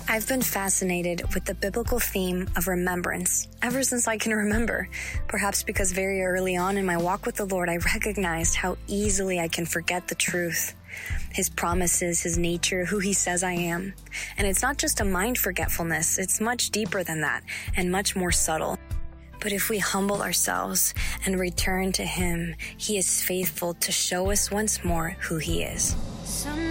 I've been fascinated with the biblical theme of remembrance ever since I can remember. Perhaps because very early on in my walk with the Lord, I recognized how easily I can forget the truth, His promises, His nature, who He says I am. And it's not just a mind forgetfulness, it's much deeper than that and much more subtle. But if we humble ourselves and return to Him, He is faithful to show us once more who He is.